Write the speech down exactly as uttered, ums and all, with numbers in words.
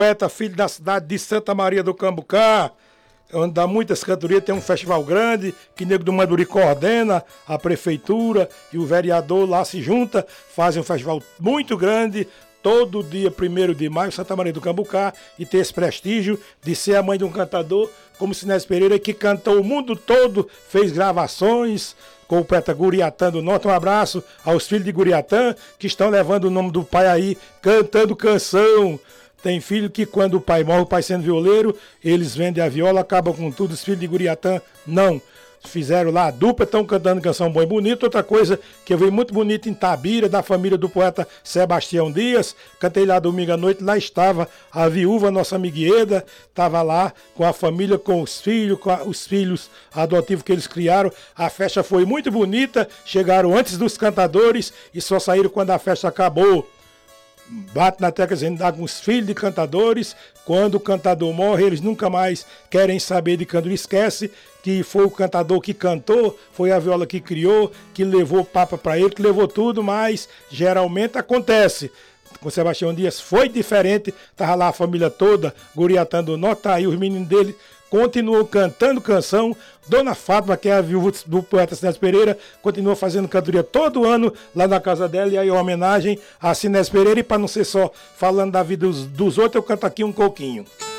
Poeta, filho da cidade de Santa Maria do Cambucá, onde dá muitas cantorias, tem um festival grande, que Nego do Maduri coordena, a prefeitura e o vereador lá se junta, fazem um festival muito grande, todo dia primeiro de maio, Santa Maria do Cambucá, e ter esse prestígio de ser a mãe de um cantador, como Sinésio Pereira, que cantou o mundo todo, fez gravações com o poeta Guriatã do Norte. Um abraço aos filhos de Guriatã, que estão levando o nome do pai aí, cantando canção. Tem filho que quando o pai morre, o pai sendo violeiro, eles vendem a viola, acabam com tudo. Os filhos de Guriatã, não. Fizeram lá a dupla, estão cantando canção boa e bonita. Outra coisa que eu vi muito bonita em Tabira, da família do poeta Sebastião Dias. Cantei lá domingo à noite, lá estava a viúva, nossa amiguieda, estava lá com a família, com os filhos, com a, os filhos adotivos que eles criaram. A festa foi muito bonita, chegaram antes dos cantadores e só saíram quando a festa acabou. Bate na tecla dizendo que alguns filhos de cantadores, quando o cantador morre, eles nunca mais querem saber de canto. Esquece que foi o cantador que cantou, foi a viola que criou, que levou papa para ele, que levou tudo, mas geralmente acontece. Com Sebastião Dias foi diferente, estava lá a família toda, Guriatã do Norte, tá aí os meninos dele continuam cantando canção. Dona Fátima, que é a viúva do poeta Sinésio Pereira, continua fazendo cantoria todo ano lá na casa dela, e aí uma homenagem a Sinésio Pereira. E para não ser só falando da vida dos, dos outros, eu canto aqui um coquinho.